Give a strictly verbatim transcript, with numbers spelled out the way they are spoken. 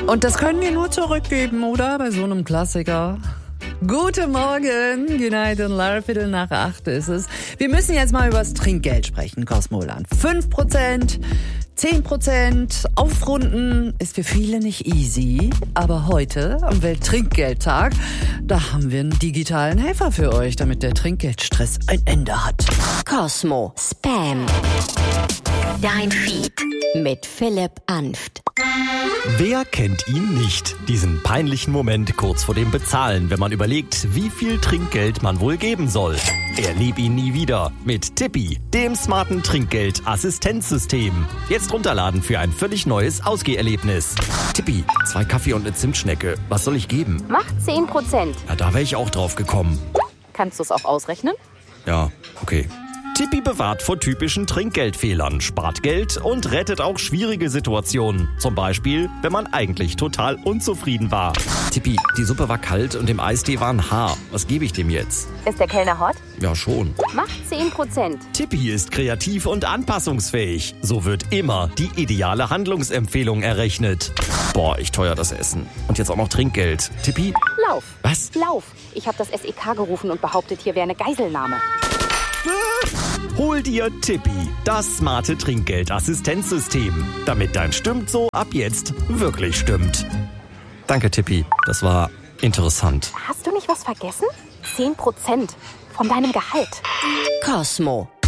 Und das können wir nur zurückgeben, oder? Bei so einem Klassiker. Guten Morgen, United Love, Viertel nach acht ist es. Wir müssen jetzt mal über das Trinkgeld sprechen, Cosmoland. fünf Prozent, zehn Prozent, aufrunden ist für viele nicht easy. Aber heute, am Welttrinkgeldtag, da haben wir einen digitalen Helfer für euch, damit der Trinkgeldstress ein Ende hat. Cosmo Spam. Dein Feed mit Philipp Anft. Wer kennt ihn nicht? Diesen peinlichen Moment kurz vor dem Bezahlen, wenn man überlegt, wie viel Trinkgeld man wohl geben soll. Erleb ihn nie wieder mit Tippi, dem smarten Trinkgeld-Assistenzsystem. Jetzt runterladen für ein völlig neues Ausgeherlebnis. Tippi, zwei Kaffee und eine Zimtschnecke. Was soll ich geben? Mach zehn Prozent. Ja, da wäre ich auch drauf gekommen. Kannst du es auch ausrechnen? Ja, okay. Tippi bewahrt vor typischen Trinkgeldfehlern, spart Geld und rettet auch schwierige Situationen. Zum Beispiel, wenn man eigentlich total unzufrieden war. Tippi, die Suppe war kalt und im Eistee war ein Haar. Was gebe ich dem jetzt? Ist der Kellner hot? Ja, schon. Mach zehn Prozent. Tippi ist kreativ und anpassungsfähig. So wird immer die ideale Handlungsempfehlung errechnet. Boah, ich teuer das Essen. Und jetzt auch noch Trinkgeld. Tippi? Lauf. Was? Lauf. Ich habe das S E K gerufen und behauptet, hier wäre eine Geiselnahme. Hol dir Tippi, das smarte Trinkgeld-Assistenzsystem, damit dein Stimmt so ab jetzt wirklich stimmt. Danke, Tippi. Das war interessant. Hast du nicht was vergessen? zehn Prozent von deinem Gehalt. Cosmo.